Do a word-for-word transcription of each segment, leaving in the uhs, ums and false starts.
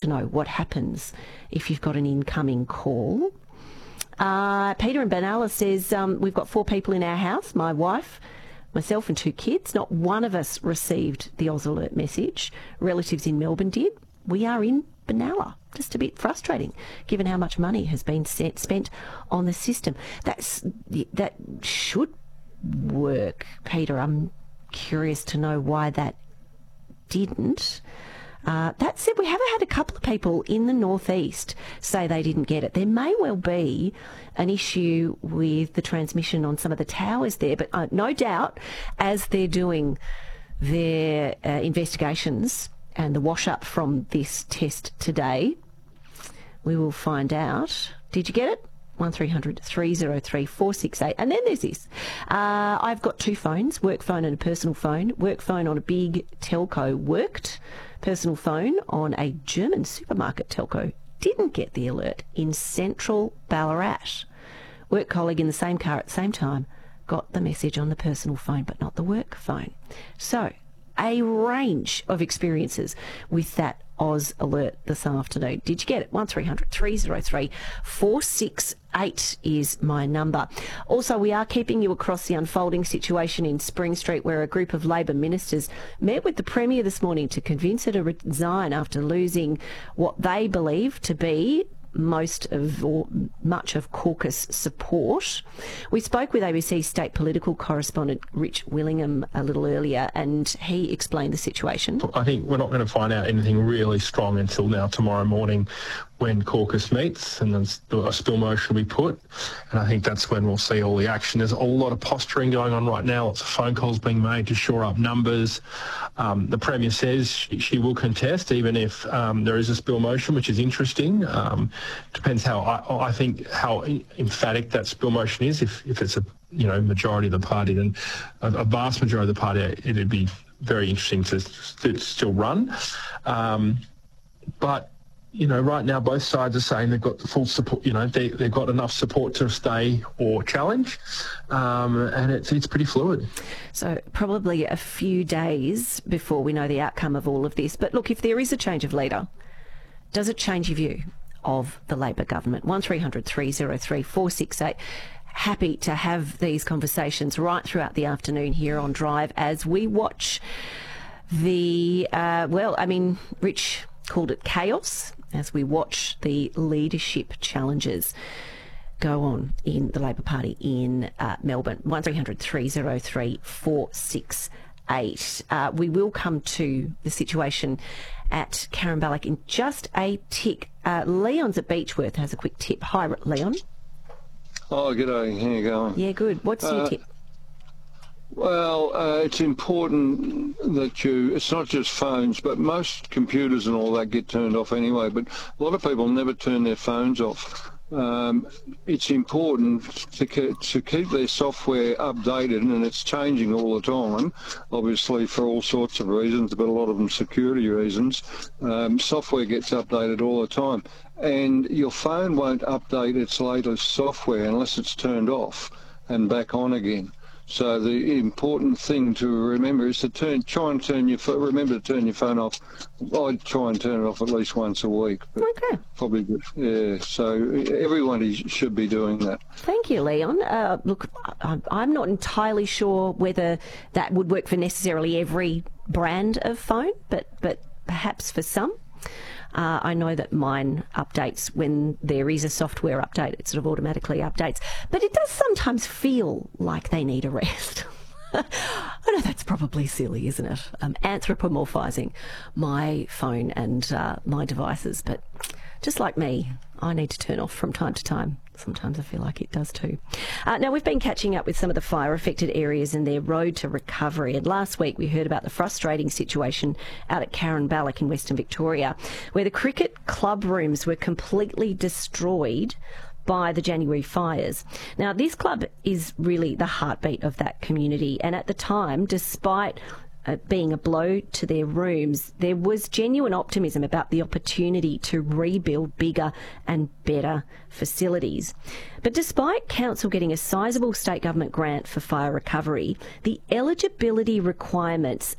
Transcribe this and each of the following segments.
to know what happens if you've got an incoming call. Uh, Peter in Benalla says, um, we've got four people in our house, my wife, myself and two kids. Not one of us received the Oz Alert message. Relatives in Melbourne did. We are in Benalla. Just a bit frustrating, given how much money has been set, spent on the system. That's, that should work, Peter. I'm curious to know why that didn't. Uh, that said, we have had a couple of people in the northeast say they didn't get it. There may well be an issue with the transmission on some of the towers there, but uh, no doubt as they're doing their uh, investigations and the wash-up from this test today, we will find out. Did you get it? one three hundred three oh three four six eight. And then there's this. Uh, I've got two phones, work phone and a personal phone. Work phone on a big telco worked. Personal phone on a German supermarket telco didn't get the alert in central Ballarat. Work colleague in the same car at the same time got the message on the personal phone but not the work phone. So a range of experiences with that Oz Alert this afternoon. Did you get it? one three hundred three oh three four six eight is my number. Also, we are keeping you across the unfolding situation in Spring Street, where a group of Labor ministers met with the Premier this morning to convince her to resign after losing what they believe to be most of or much of caucus support. We spoke with A B C state political correspondent Rich Willingham a little earlier, and he explained the situation. I think we're not going to find out anything really strong until now tomorrow morning when caucus meets and then a spill motion will be put, and I think that's when we'll see all the action. There's a lot of posturing going on right now, lots of phone calls being made to shore up numbers. Um, the Premier says she, she will contest even if um, there is a spill motion, which is interesting. Um, depends how, I, I think, how emphatic that spill motion is. If, if it's a you know majority of the party, then a, a vast majority of the party, it'd be very interesting to, to still run. Um, but You know, right now both sides are saying they've got the full support. You know, they, they've got enough support to stay or challenge, um, and it's it's pretty fluid. So probably a few days before we know the outcome of all of this. But look, if there is a change of leader, does it change your view of the Labor government? one three hundred three oh three four six eight. Happy to have these conversations right throughout the afternoon here on Drive as we watch the uh, well, I mean, Rich called it chaos, as we watch the leadership challenges go on in the Labor Party in uh, Melbourne. one three hundred three oh three four six eight. Uh, we will come to the situation at Caringbalik in just a tick. Uh, Leon's at Beechworth has a quick tip. Hi, Leon. Oh, g'day. How you going? Yeah, good. What's uh, your tip? Well, uh, it's important that you, it's not just phones, but most computers and all that get turned off anyway, but a lot of people never turn their phones off. Um, it's important to, ke- to keep their software updated, and it's changing all the time, obviously for all sorts of reasons, but a lot of them security reasons. Um, software gets updated all the time, and your phone won't update its latest software unless it's turned off and back on again. So the important thing to remember is to turn, try and turn your phone, remember to turn your phone off. I'd try and turn it off at least once a week. Okay. Probably good. Yeah, so everyone should be doing that. Thank you, Leon. Uh, look, I'm not entirely sure whether that would work for necessarily every brand of phone, but, but perhaps for some. Uh, I know that mine updates when there is a software update. It sort of automatically updates. But it does sometimes feel like they need a rest. I know that's probably silly, isn't it? Um, anthropomorphising my phone and uh, my devices. But just like me, I need to turn off from time to time. Sometimes I feel like it does too. Uh, now, we've been catching up with some of the fire-affected areas and their road to recovery. And last week we heard about the frustrating situation out at Caringbalik in Western Victoria, where the cricket club rooms were completely destroyed by the January fires. Now, this club is really the heartbeat of that community. And at the time, despite Uh, being a blow to their rooms, there was genuine optimism about the opportunity to rebuild bigger and better facilities. But despite council getting a sizable state government grant for fire recovery, the eligibility requirements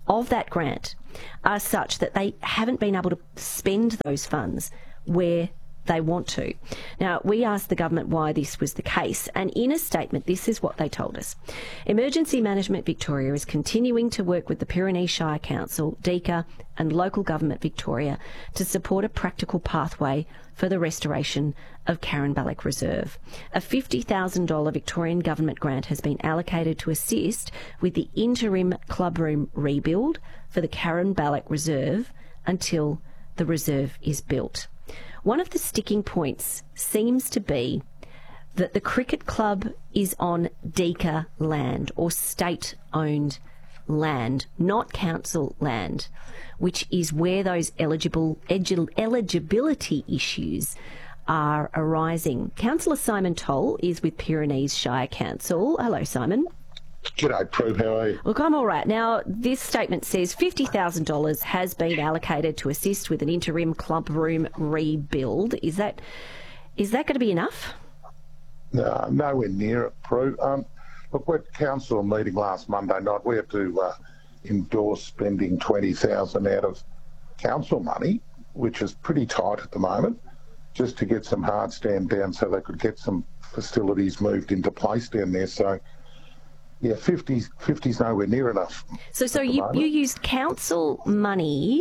of that grant are such that they haven't been able to spend those funds where they want to. Now, we asked the government why this was the case, and in a statement, this is what they told us. Emergency Management Victoria is continuing to work with the Pyrenees Shire Council, DECA and local government Victoria to support a practical pathway for the restoration of Carinballoch Reserve. A fifty thousand dollars Victorian government grant has been allocated to assist with the interim clubroom rebuild for the Carinballoch Reserve until the reserve is built. One of the sticking points seems to be that the cricket club is on DECA land or state-owned land, not council land, which is where those eligible egi- eligibility issues are arising. Councillor Simon Toll is with Pyrenees Shire Council. Hello, Simon. G'day, Prue. How are you? Look, I'm all right. Now, this statement says fifty thousand dollars has been allocated to assist with an interim club room rebuild. Is that is that going to be enough? No, nowhere near it, Prue. Um, look, we're at council meeting last Monday night. We had to uh, endorse spending twenty thousand dollars out of council money, which is pretty tight at the moment, just to get some hard stand down so they could get some facilities moved into place down there. So, yeah, fifty, fifty's nowhere near enough. So, so you, you used council money,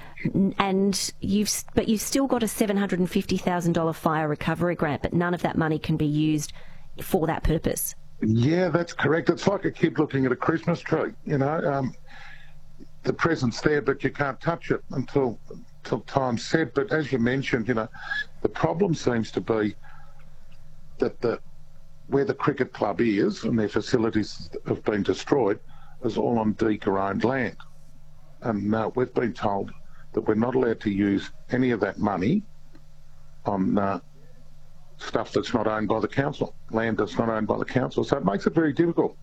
and you've but you've still got a seven hundred and fifty thousand dollar fire recovery grant, but none of that money can be used for that purpose. Yeah, that's correct. It's like a kid looking at a Christmas tree. You know, um, the present's there, but you can't touch it until until time's said. But as you mentioned, you know, the problem seems to be that the where the cricket club is and their facilities have been destroyed is all on DECA-owned land. And uh, we've been told that we're not allowed to use any of that money on uh, stuff that's not owned by the council, land that's not owned by the council. So it makes it very difficult.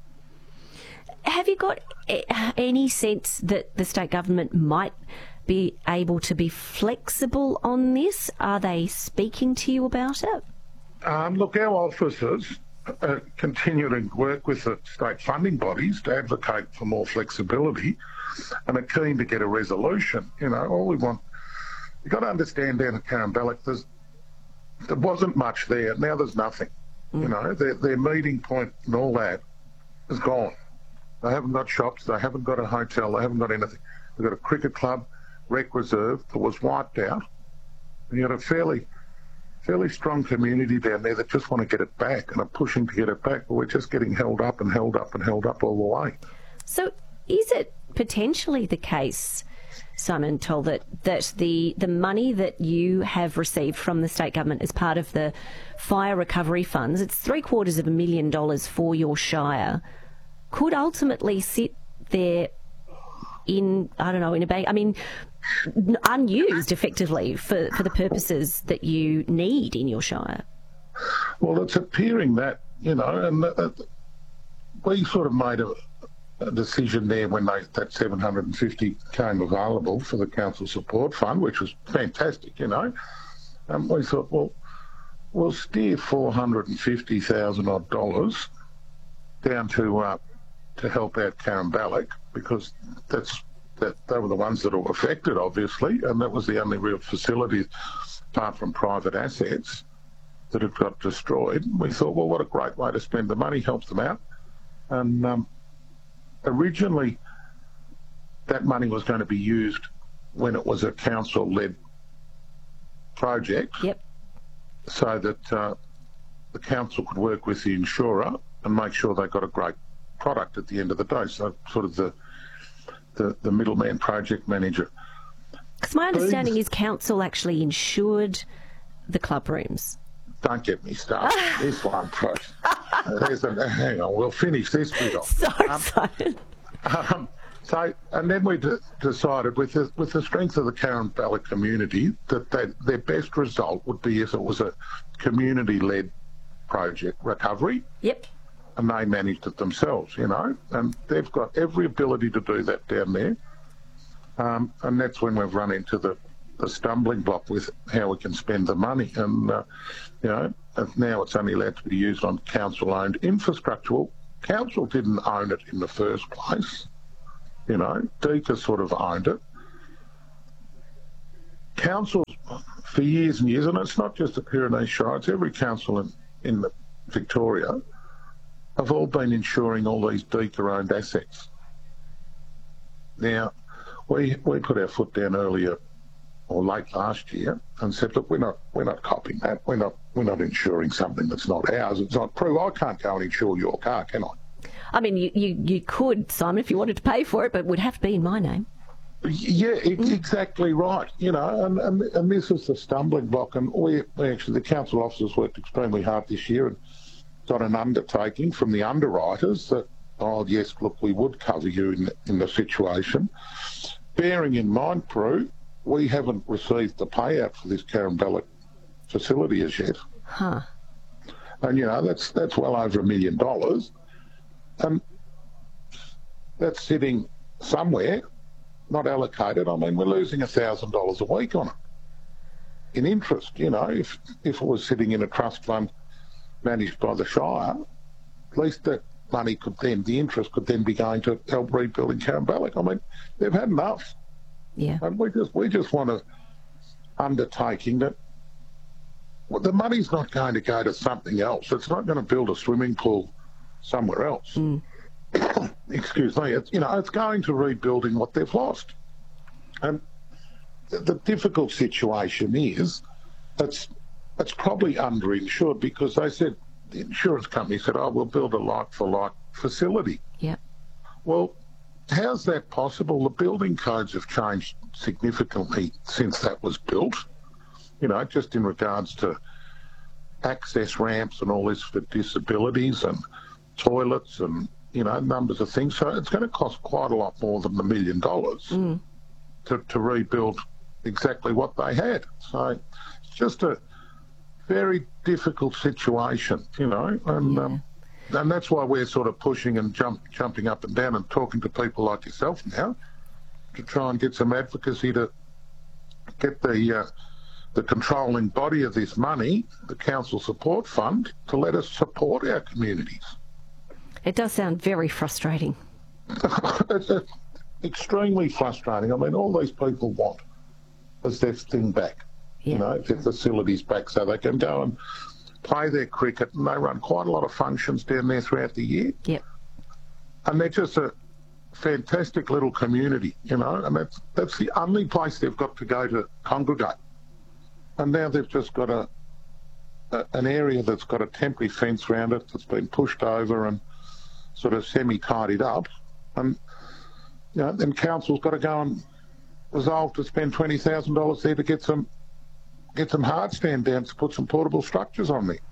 Have you got any sense that the state government might be able to be flexible on this? Are they speaking to you about it? Um, look, our officers uh, continue to work with the state funding bodies to advocate for more flexibility and are keen to get a resolution. You know, all we want, you've got to understand down at Carinballoch, there's, there wasn't much there. Now there's nothing. Mm. You know, their, their meeting point and all that is gone. They haven't got shops, they haven't got a hotel, they haven't got anything. They've got a cricket club, rec reserve that was wiped out. And you've got a fairly fairly strong community down there that just want to get it back and are pushing to get it back, but we're just getting held up and held up and held up all the way. So is it potentially the case, Simon Toll, that, that the, the money that you have received from the state government as part of the fire recovery funds, it's three quarters of a million dollars for your shire, could ultimately sit there in, I don't know, in a bank, I mean, unused effectively for, for the purposes that you need in your shire? Well, it's appearing that, you know, and uh, we sort of made a, a decision there when they, that seven hundred fifty came available for the council support fund, which was fantastic, you know. Um, we thought, well, we'll steer four hundred fifty thousand odd dollars down to uh, to help out Carinballoch, because that's that they were the ones that were affected, obviously, and that was the only real facility, apart from private assets, that had got destroyed. We thought, well, what a great way to spend the money, helps them out. And um, originally, that money was going to be used when it was a council-led project, yep. so that uh, the council could work with the insurer and make sure they got a great product at the end of the day. So sort of the the, the middleman project manager. Because my understanding is council actually insured the club rooms. Don't get me started. This one first. There's a, hang on, we'll finish this bit off. Sorry, um, Simon. Um, so, and then we d- decided with the, with the strength of the Carinballoch community that they, their best result would be if it was a community-led project recovery. Yep. And they managed it themselves, you know, and they've got every ability to do that down there. Um, and that's when we've run into the, the stumbling block with how we can spend the money. And, uh, you know, now it's only allowed to be used on council-owned infrastructure. Well, council didn't own it in the first place. You know, Deaker sort of owned it. Councils for years and years, and it's not just the Pyrenees Shire, it's every council in, in Victoria, have all been insuring all these Deaker-owned assets. Now, we we put our foot down earlier or late last year and said, look, we're not we're not copying that. We're not we're not insuring something that's not ours. It's not true. I can't go and insure your car, can I? I mean, you, you, you could, Simon, if you wanted to pay for it, but it would have to be in my name. Yeah, exactly right. You know, and, and and this is the stumbling block. And we, we actually, the council officers worked extremely hard this year and got an undertaking from the underwriters that, oh yes, look, we would cover you in in the situation. Bearing in mind, Prue, we haven't received the payout for this Carambellac facility as yet. Huh. And you know, that's that's well over a million dollars, and that's sitting somewhere. Not allocated. I mean, we're losing a thousand dollars a week on it in interest. You know, if if it was sitting in a trust fund managed by the Shire, at least that money could then, the interest could then be going to help rebuilding Carambellac. I mean, they've had enough. Yeah. And we just we just want a undertaking that well, the money's not going to go to something else. It's not going to build a swimming pool somewhere else. Mm. Excuse me, it's, you know, it's going to rebuilding what they've lost. And the, the difficult situation is it's, it's probably underinsured because they said, the insurance company said, oh, we'll build a like-for-like facility. Yeah. Well, how's that possible? The building codes have changed significantly since that was built, you know, just in regards to access ramps and all this for disabilities and toilets and you know, numbers of things. So it's going to cost quite a lot more than the million dollars mm. to, to rebuild exactly what they had. So it's just a very difficult situation, you know, and yeah. um, and that's why we're sort of pushing and jump, jumping up and down and talking to people like yourself now to try and get some advocacy to get the uh, the controlling body of this money, the Council Support Fund, to let us support our communities. It does sound very frustrating. It's extremely frustrating. I mean, all these people want is their thing back, yeah. you know, their facilities back so they can go and play their cricket, and they run quite a lot of functions down there throughout the year. Yep. And they're just a fantastic little community, you know, and that's, that's the only place they've got to go to congregate. And now they've just got a, a an area that's got a temporary fence around it that's been pushed over and sort of semi-tidied up, and you know, then council's got to go and resolve to spend twenty thousand dollars there to get some get some hard stand down to put some portable structures on there.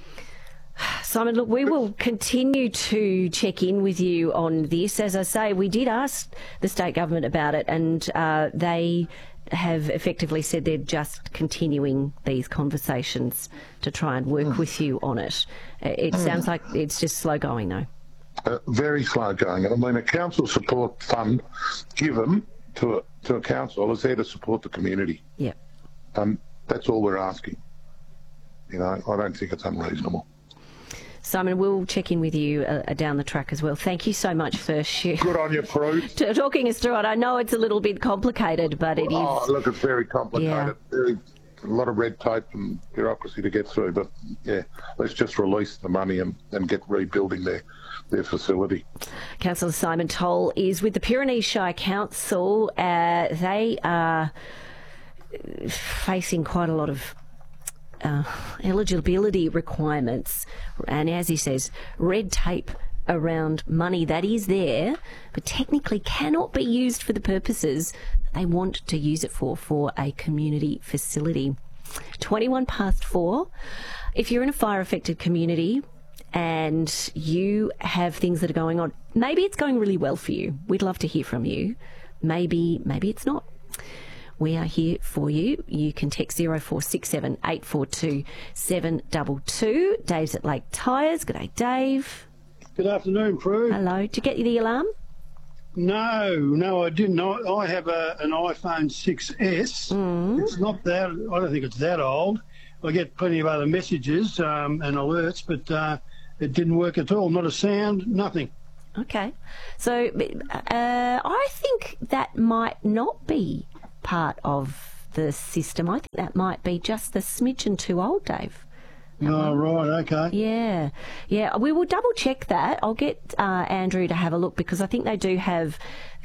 Simon, look, we will continue to check in with you on this. As I say, we did ask the state government about it, and uh, they have effectively said they're just continuing these conversations to try and work mm. with you on it. It mm. sounds like it's just slow going, though. Uh, very slow going. I mean, a council support fund given to a, to a council is there to support the community. Yeah. Um, that's all we're asking. You know, I don't think it's unreasonable. Simon, we'll check in with you uh, down the track as well. Thank you so much for sh- Good on you, Prue. t- talking us through it. I know it's a little bit complicated, but it oh, is. Oh, look, it's very complicated. Yeah. Very, a lot of red tape and bureaucracy to get through. But, yeah, let's just release the money and, and get rebuilding their, their facility. Councillor Simon Toll is with the Pyrenees Shire Council. Uh, they are facing quite a lot of Uh, eligibility requirements, and as he says, red tape around money that is there but technically cannot be used for the purposes that they want to use it for, for a community facility. twenty-one past four. If you're in a fire-affected community and you have things that are going on, maybe it's going really well for you. We'd love to hear from you. Maybe, maybe it's not. We are here for you. You can text zero four six seven eight four two seven two two. Dave's at Lake Tyres. Good day, Dave. Good afternoon, Prue. Hello. Did you get the alarm? No, no, I didn't. I, I have a, an iPhone six S. Mm. It's not that, I don't think it's that old. I get plenty of other messages um, and alerts, but uh, it didn't work at all. Not a sound, nothing. Okay. So uh, I think that might not be part of the system. I think that might be just the smidgen too old, Dave. Oh, right, okay. Yeah, yeah. We will double check that. I'll get uh, Andrew to have a look because I think they do have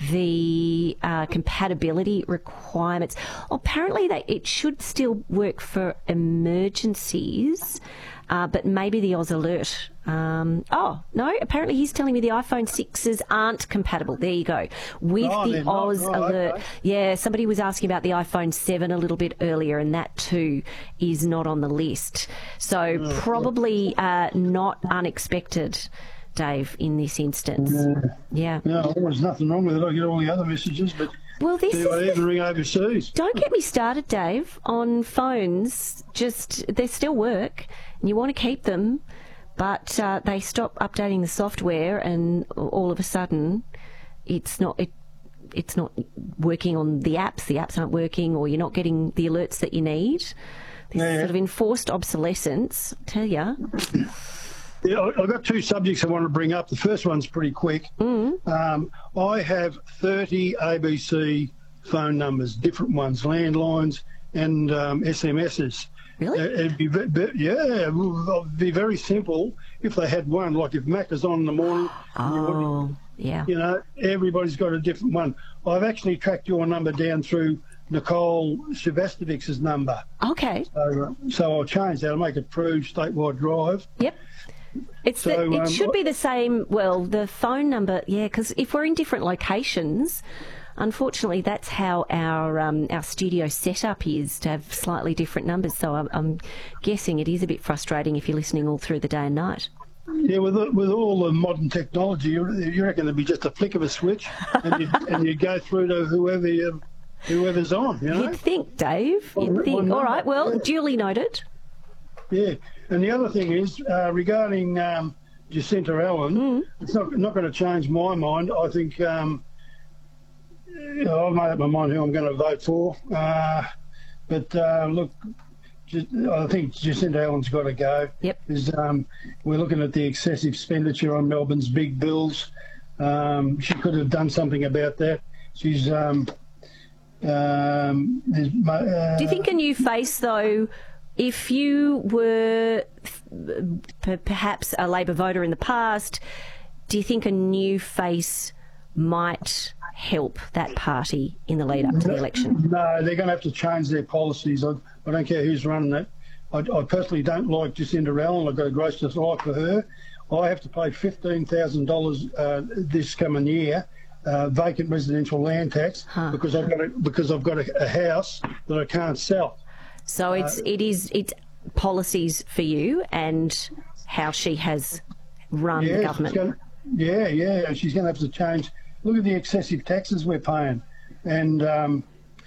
the uh, compatibility requirements. Apparently, they, it should still work for emergencies, uh, but maybe the Oz Alert. Um, oh, no, apparently he's telling me the iPhone sixes aren't compatible. There you go. With Oh, the they're not. Oz Right, Alert. okay. Yeah, somebody was asking about the iPhone seven a little bit earlier, and that too is not on the list. So probably uh, not unexpected, Dave, in this instance. Yeah. No, there's nothing wrong with it. I get all the other messages, but Well, this do I is... even ring overseas? Don't get me started, Dave, on phones. Just, they still work, and you want to keep them, but uh, they stop updating the software, and all of a sudden, it's not it, it's not working on the apps. The apps aren't working, or you're not getting the alerts that you need. This Yeah. sort of enforced obsolescence. I tell you. Yeah, I- I've got two subjects I want to bring up. The first one's pretty quick. Mm. Um, I have thirty A B C phone numbers, different ones, landlines and um, S M Ss. Really? Uh, It'd be, ve- ve- yeah, it would be very simple if they had one. Like if Mac is on in the morning, Oh, yeah. you know, everybody's got a different one. I've actually tracked your number down through Nicole Sylvestrovich's number. Okay. So, uh, so I'll change that. I'll make it Prove Statewide Drive. Yep. It's the, So, it um, should be the same. Well, the phone number, yeah, because if we're in different locations, unfortunately, that's how our um, our studio setup is, to have slightly different numbers. So I'm, I'm guessing it is a bit frustrating if you're listening all through the day and night. Yeah, with with all the modern technology, you, you reckon it'd be just a flick of a switch, and you and you go through to whoever you, whoever's on, you know? You'd think, Dave. You'd Well, think. well, All right. Well, yeah. duly noted. Yeah. And the other thing is uh, regarding um, Jacinta Allen, it's not not going to change my mind. I think um, you know, I've made up my mind who I'm going to vote for. Uh, but uh, look, just, I think Jacinta Allen's got to go. Yep. Is um, we're looking at the excessive expenditure on Melbourne's big bills. Um, she could have done something about that. She's. Um, um, there's mo- uh, Do you think a new face, though, if you were p- perhaps a Labor voter in the past, do you think a new face might help that party in the lead up to the election? No, they're going to have to change their policies. I, I don't care who's running it. I, I personally don't like Jacinta Allen. I've got a gross dislike for her. I have to pay fifteen thousand dollars uh, this coming year, uh, vacant residential land tax, Huh. because I've got a, because I've got a, a house that I can't sell. So it's it is it's policies for you and how she has run the Yeah, government. she's gonna, yeah, yeah. She's going to have to change. Look at the excessive taxes we're paying, and um,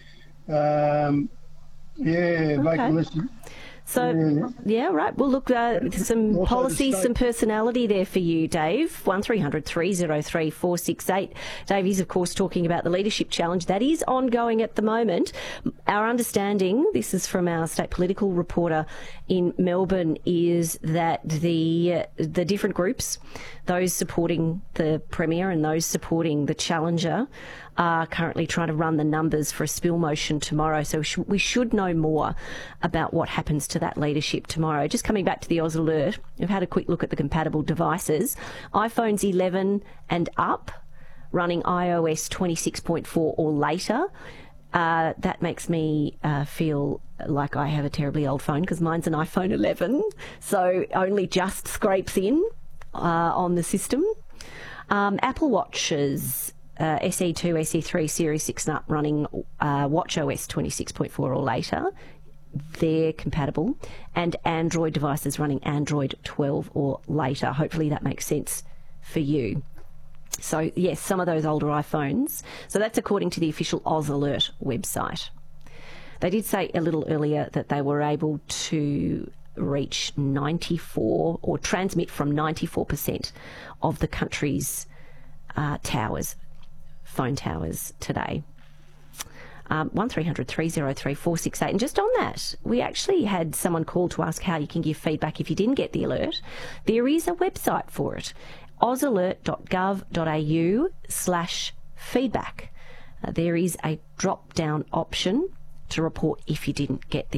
um, yeah, vacant residential. So, yeah, right. Well, look, uh, some Also policies, the state- some personality there for you, Dave. one three hundred three oh three four six eight. Dave is, of course, talking about the leadership challenge. That is ongoing at the moment. Our understanding, this is from our state political reporter in Melbourne, is that the uh, the different groups, those supporting the Premier and those supporting the challenger, are currently trying to run the numbers for a spill motion tomorrow. So we, sh- we should know more about what happens to that leadership tomorrow. Just coming back to the Oz Alert, we've had a quick look at the compatible devices. iPhones eleven and up, running iOS twenty-six point four or later. Uh, that makes me uh, feel like I have a terribly old phone because mine's an iPhone eleven, so only just scrapes in uh, on the system. Um, Apple Watches, uh, S E two, S E three, Series six and up, running uh, WatchOS twenty-six point four or later. They're compatible. And Android devices running Android twelve or later. Hopefully that makes sense for you. So, yes, some of those older iPhones. So that's according to the official Oz Alert website. They did say a little earlier that they were able to reach ninety-four or transmit from ninety-four percent of the country's uh, towers, phone towers today. Um, one three hundred three oh three four six eight. And just on that, we actually had someone call to ask how you can give feedback if you didn't get the alert. There is a website for it. ausalert dot gov dot a u slash feedback. Uh, there is a drop-down option to report if you didn't get the